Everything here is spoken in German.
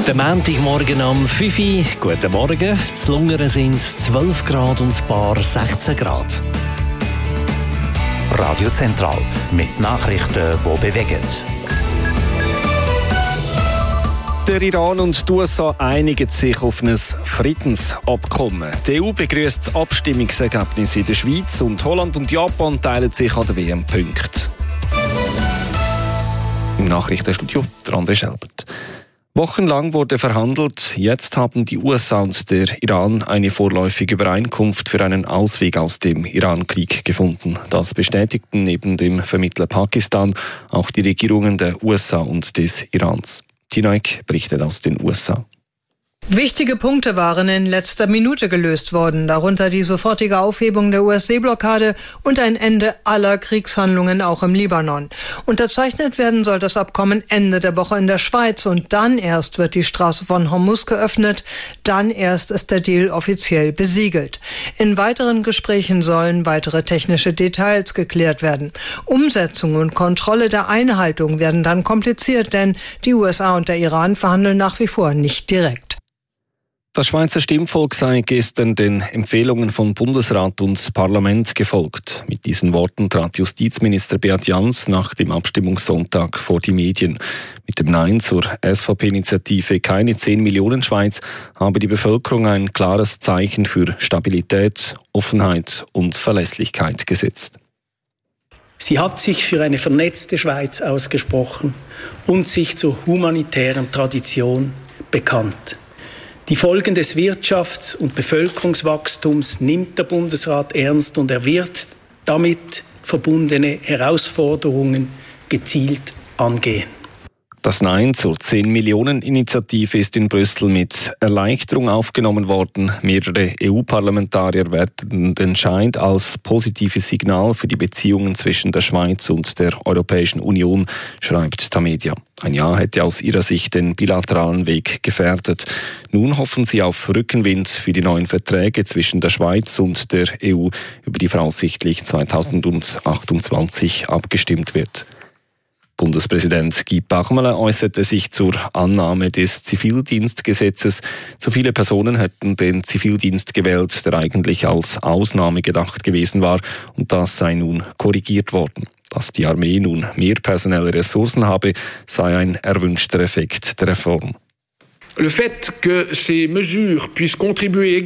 Der Montagmorgen am 5 Uhr. Guten Morgen. Zu Lungern sind es 12 Grad und Bar 16 Grad. Radio Zentral mit Nachrichten, die bewegen. Der Iran und die USA einigen sich auf ein Friedensabkommen. Die EU begrüßt das Abstimmungsergebnis in der Schweiz und Holland und Japan teilen sich an der WM Punkte. Im Nachrichtenstudio André Schelbert. Wochenlang wurde verhandelt. Jetzt haben die USA und der Iran eine vorläufige Übereinkunft für einen Ausweg aus dem Iran-Krieg gefunden. Das bestätigten neben dem Vermittler Pakistan auch die Regierungen der USA und des Irans. Tinaik berichtet aus den USA. Wichtige Punkte waren in letzter Minute gelöst worden, darunter die sofortige Aufhebung der US-Seeblockade und ein Ende aller Kriegshandlungen auch im Libanon. Unterzeichnet werden soll das Abkommen Ende der Woche in der Schweiz und dann erst wird die Straße von Hormuz geöffnet, dann erst ist der Deal offiziell besiegelt. In weiteren Gesprächen sollen weitere technische Details geklärt werden. Umsetzung und Kontrolle der Einhaltung werden dann kompliziert, denn die USA und der Iran verhandeln nach wie vor nicht direkt. Das Schweizer Stimmvolk sei gestern den Empfehlungen von Bundesrat und Parlament gefolgt. Mit diesen Worten trat Justizminister Beat Jans nach dem Abstimmungssonntag vor die Medien. Mit dem Nein zur SVP-Initiative Keine 10 Millionen Schweiz habe die Bevölkerung ein klares Zeichen für Stabilität, Offenheit und Verlässlichkeit gesetzt. Sie hat sich für eine vernetzte Schweiz ausgesprochen und sich zur humanitären Tradition bekannt. Die Folgen des Wirtschafts- und Bevölkerungswachstums nimmt der Bundesrat ernst und er wird damit verbundene Herausforderungen gezielt angehen. Das Nein zur 10-Millionen-Initiative ist in Brüssel mit Erleichterung aufgenommen worden. Mehrere EU-Parlamentarier werten den Entscheid als positives Signal für die Beziehungen zwischen der Schweiz und der Europäischen Union, schreibt Tamedia. Ein Ja hätte aus ihrer Sicht den bilateralen Weg gefährdet. Nun hoffen sie auf Rückenwind für die neuen Verträge zwischen der Schweiz und der EU, über die voraussichtlich 2028 abgestimmt wird. Bundespräsident Guy Parmelin äußerte sich zur Annahme des Zivildienstgesetzes. Zu viele Personen hätten den Zivildienst gewählt, der eigentlich als Ausnahme gedacht gewesen war, und das sei nun korrigiert worden. Dass die Armee nun mehr personelle Ressourcen habe, sei ein erwünschter Effekt der Reform. Le fait que ces mesures puissent contribuer